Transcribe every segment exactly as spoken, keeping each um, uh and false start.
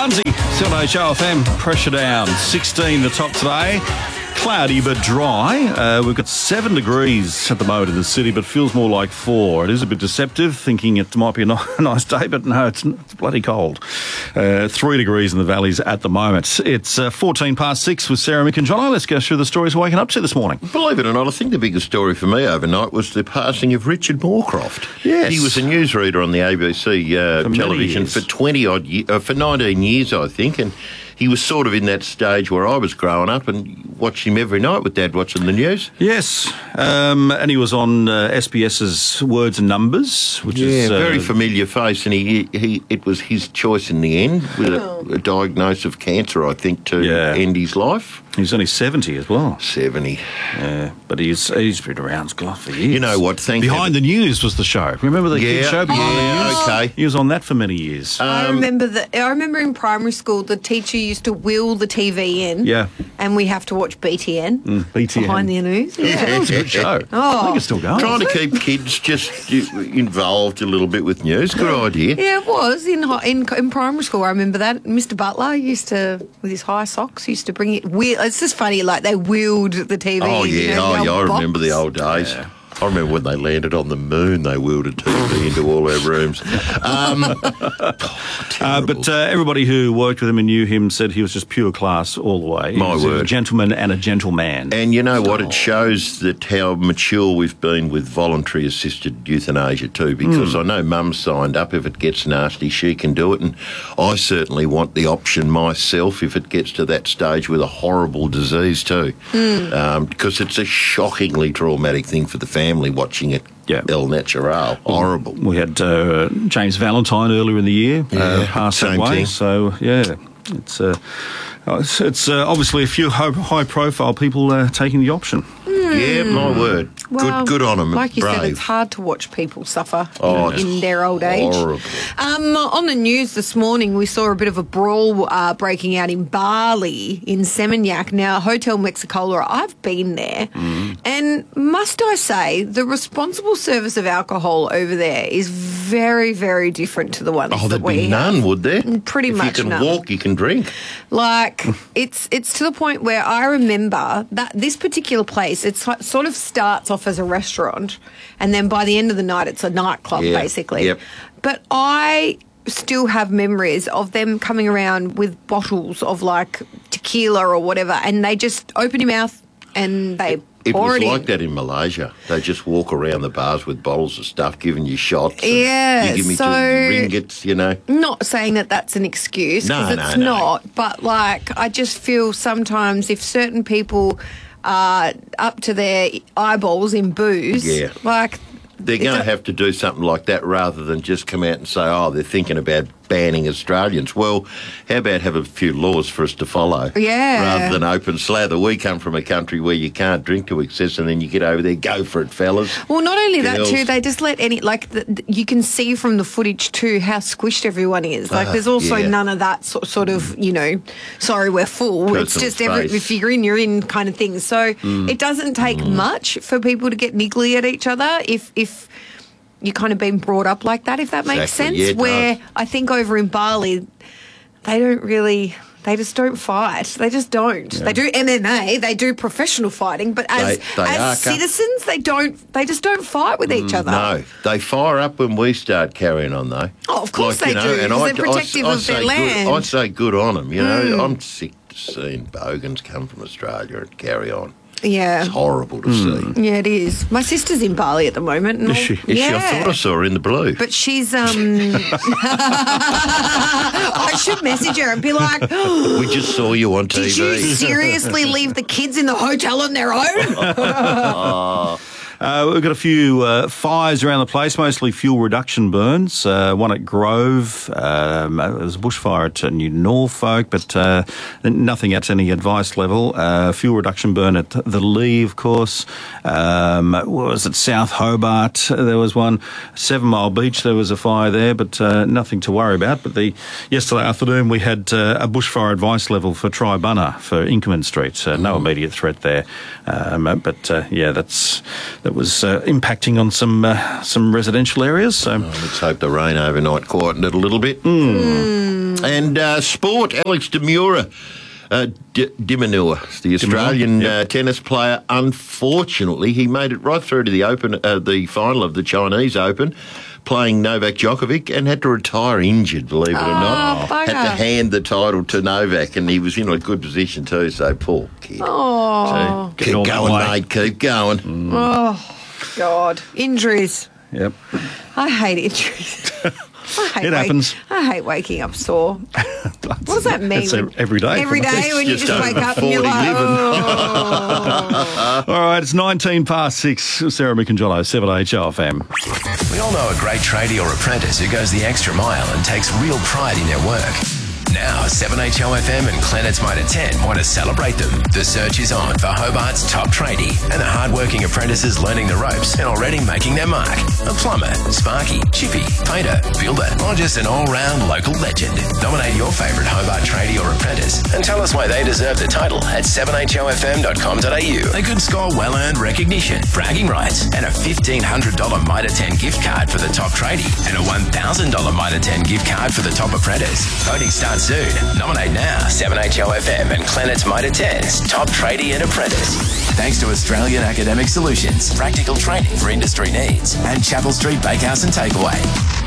Bunsey, seven H O F M, pressure down, sixteen the top today. Cloudy but dry. Uh, we've got seven degrees at the moment in the city, but feels more like four. It is a bit deceptive, thinking it might be a nice day, but no, it's, it's bloody cold. Uh, three degrees in the valleys at the moment. It's uh, fourteen past six with Sarah, Mick and Jono. Let's go through the stories we're waking up to this morning. Believe it or not, I think the biggest story for me overnight was the passing of Richard Moorcroft. Yes. He was a newsreader on the A B C uh, For television for twenty odd ye- uh, for nineteen years, I think, and he was sort of in that stage where I was growing up and watched him every night with Dad watching the news. Yes, um, and he was on uh, SBS's Words and Numbers, which yeah, is... Uh, very familiar face, and he, he it was his choice in the end, with a, a diagnosis of cancer, I think, to Yeah. end his life. He's only seventy as well. seventy. Yeah, but he's he's been around, God, for years. You know what, thank Behind the News was the show. Remember the Yeah, kid show, Behind yeah, the News? okay. He was on that for many years. Um, I remember that. I remember in primary school, the teacher used to wheel the T V in. Yeah. And we have to watch B T N. Mm, B T N. Behind the News. Yeah, that was a good show. Oh. I think it's still going. Trying to keep kids just uh, involved a little bit with news. Good idea. Yeah, it was in, hi- in in primary school. I remember that. Mister Butler used to, with his high socks, used to bring it. Wheel, it's just funny, like they wheeled the T V. Oh, in, you yeah. know, Oh, the yeah. I old remember box. the old days. I remember when they landed on the moon, they wheeled a T V into all our rooms. Um, Uh, but uh, everybody who worked with him and knew him said he was just pure class all the way. He My was a word. gentleman and a gentleman. and you know what? It shows that how mature we've been with voluntary assisted euthanasia too, because I know Mum's signed up. If it gets nasty, she can do it. And I certainly want the option myself if it gets to that stage with a horrible disease too. Um, because it's a shockingly traumatic thing for the family watching it. Yeah. El Natural. Horrible. We had uh, James Valentine earlier in the year uh, Yeah, pass that same way. thing. So, yeah, it's, uh, it's, it's uh, obviously a few high- high-profile people uh, taking the option. Yeah, my word. Well, good good on them. Like you Brave. said, it's hard to watch people suffer Oh, in, it's in their old age. horrible. Um, on the news this morning, we saw a bit of a brawl uh, breaking out in Bali, in Seminyak. Now, Hotel Mexicola, I've been there, Mm. and must I say, the responsible service of alcohol over there is very, very different to the ones Oh, that there'd we be have. none, would there? Pretty if much you can none. walk, you can drink. Like it's it's to the point where I remember that this particular place, it sort of starts off as a restaurant, and then by the end of the night, it's a nightclub, Yeah, basically. yep. But I still have memories of them coming around with bottles of like tequila or whatever, and they just open your mouth and they It pour was it like in. that in Malaysia. They just walk around the bars with bottles of stuff, giving you shots. and Yeah, You give me so- two ringgits, you know. Not saying that that's an excuse, No, because no, it's no. not. But like, I just feel sometimes if certain people are up to their eyeballs in booze, Yeah. like They're it going to do- have to do something like that rather than just come out and say, oh, they're thinking about banning Australians. Well, how about have a few laws for us to follow? Yeah. Rather than open slather. We come from a country where you can't drink to excess, and then you get over there, go for it, fellas. Well, not only that Girls. too, they just let any like the, the- you can see from the footage too how squished everyone is. Like, Ah, there's also yeah. none of that sort, sort of you know, sorry we're full. it's Personal just every, space. if you're in, you're in kind of thing. So it doesn't take much for people to get niggly at each other if if. You kind of been brought up like that, if that makes Exactly, sense. yeah, it Where does. I think over in Bali, they don't really, they just don't fight. They just don't. They do M M A, they do professional fighting, but as They- they as are, ca- citizens, they don't. They just don't fight with each other. No, they fire up when we start carrying on, though. Oh, of course they do, 'cause they're protective of say their good, land. I say good on them, you know. I'm sick to seeing bogans come from Australia and carry on. Yeah. It's horrible to see. Yeah, it is. My sister's in Bali at the moment. and Is all- she? Is yeah. she? I thought I saw her in the blue. But she's um. I should message her and be like, we just saw you on T V. "Did you seriously leave the kids in the hotel on their own?" Uh, we've got a few uh, fires around the place, mostly fuel reduction burns. Uh, one at Grove, um, there was a bushfire at uh, New Norfolk, but uh, nothing at any advice level. Uh, fuel reduction burn at the Lee, of course. Um, what was it, South Hobart? There was one. Seven Mile Beach, there was a fire there, but uh, nothing to worry about. But the yesterday afternoon, we had uh, a bushfire advice level for Tribunna for Inkerman Street. Uh, no immediate threat there. Um, but, uh, yeah, that's... that was uh, impacting on some uh, some residential areas. So Oh, let's hope the rain overnight quietened it a little bit. Mm. And uh, sport, Alex Demura. Uh, D- Dimanur, the Australian yep. uh, tennis player. Unfortunately, he made it right through to the open, uh, the final of the Chinese Open, playing Novak Djokovic, and had to retire injured. Believe it or not, bugger. had to hand the title to Novak, and he was in a good position too. So poor kid. Oh, So, keep all going, that way. mate. Keep going. Mm. oh, God. Injuries. Yep. I hate injuries. I hate It wake- happens. I hate waking up sore. What does that mean? It's every day. Every for me. day when you just just wake over up and you're forty like, living. oh. All right, it's nineteen past six. Sarah Mick and Jono, seven H O F M. We all know a great tradie or apprentice who goes the extra mile and takes real pride in their work. Now, seven H O F M and Planet's Mitre ten want to celebrate them. The search is on for Hobart's top tradie and the hard-working apprentices learning the ropes and already making their mark. A plumber, sparky, chippy, painter, builder, or just an all-round local legend. Nominate your favourite Hobart tradie or apprentice and tell us why they deserve the title at seven h o f m dot com dot a u. They could score well-earned recognition, bragging rights, and a fifteen hundred dollars Mitre ten gift card for the top tradie and a one thousand dollars Mitre ten gift card for the top apprentice. Voting starts soon. Nominate now. seven H O F M and Planet's Mitre ten's top tradie and apprentice. Thanks to Australian Academic Solutions, practical training for industry needs, and Chapel Street Bakehouse and Takeaway.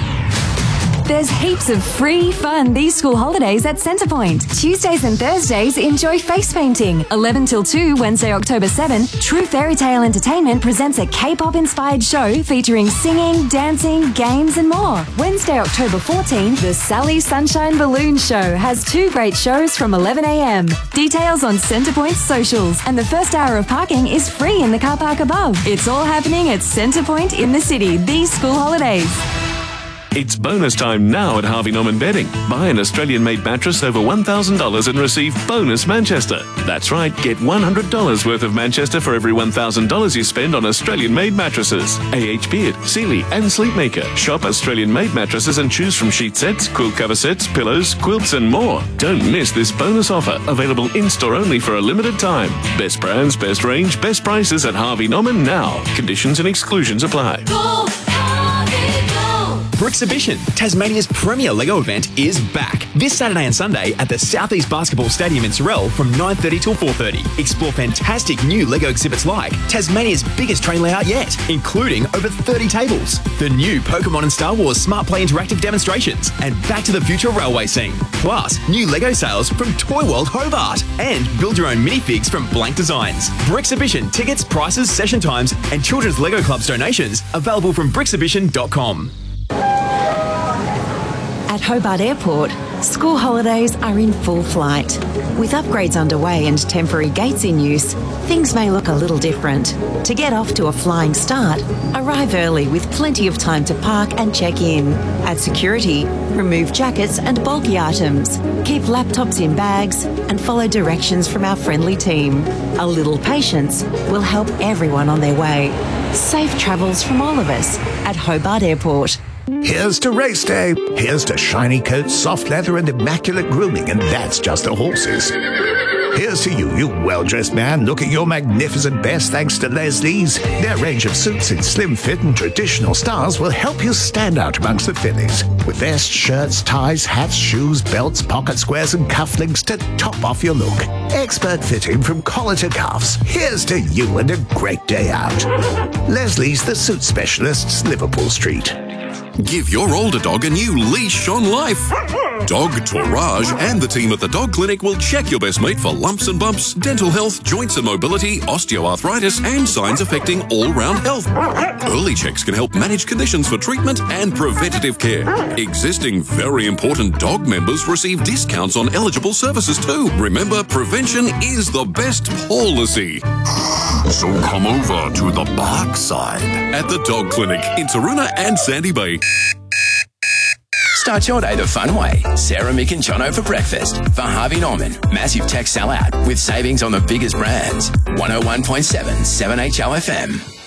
There's heaps of free fun these school holidays at Centrepoint. Tuesdays and Thursdays, enjoy face painting. eleven till two, Wednesday, October seventh, True Fairy Tale Entertainment presents a K-pop inspired show featuring singing, dancing, games and more. Wednesday, October fourteenth, the Sally Sunshine Balloon Show has two great shows from eleven a m. Details on Centrepoint's socials, and the first hour of parking is free in the car park above. It's all happening at Centrepoint in the city these school holidays. It's bonus time now at Harvey Norman Bedding. Buy an Australian-made mattress over one thousand dollars and receive bonus Manchester. That's right, get one hundred dollars worth of Manchester for every one thousand dollars you spend on Australian-made mattresses. A H Beard, Sealy and Sleepmaker. Shop Australian-made mattresses and choose from sheet sets, quilt cover sets, pillows, quilts and more. Don't miss this bonus offer, available in-store only for a limited time. Best brands, best range, best prices at Harvey Norman now. Conditions and exclusions apply. Go, Harvey, go. Brixibition, Tasmania's premier Lego event, is back this Saturday and Sunday at the Southeast Basketball Stadium in Sorell from nine thirty till four thirty. Explore fantastic new Lego exhibits like Tasmania's biggest train layout yet, including over thirty tables, the new Pokemon and Star Wars Smart Play interactive demonstrations, and Back to the Future railway scene. Plus, new Lego sales from Toy World Hobart, and build your own minifigs from Blank Designs. Brixibition tickets, prices, session times, and Children's Lego Club's donations available from brixibition dot com. At Hobart Airport, school holidays are in full flight. With upgrades underway and temporary gates in use, things may look a little different. To get off to a flying start, arrive early with plenty of time to park and check in. At security, remove jackets and bulky items. Keep laptops in bags and follow directions from our friendly team. A little patience will help everyone on their way. Safe travels from all of us at Hobart Airport. Here's to race day. Here's to shiny coats, soft leather, and immaculate grooming, and that's just the horses. Here's to you, you well-dressed man, looking your magnificent best thanks to Leslie's. Their range of suits in slim fit and traditional styles will help you stand out amongst the fillies. With vests, shirts, ties, hats, shoes, belts, pocket squares, and cufflinks to top off your look. Expert fitting from collar to cuffs. Here's to you and a great day out. Leslie's, the suit specialists, Liverpool Street. Give your older dog a new leash on life. Dog Tourage and the team at the Dog Clinic will check your best mate for lumps and bumps, dental health, joints and mobility, osteoarthritis, and signs affecting all-round health. Early checks can help manage conditions for treatment and preventative care. Existing very important dog members receive discounts on eligible services too. Remember, prevention is the best policy. So come over to the bark side at the Dog Clinic in Taroona and Sandy Bay. Start your day the fun way. Sarah, Mick and Jono for breakfast. For Harvey Norman, massive tech sellout with savings on the biggest brands. one oh one point seven, seven H O F M.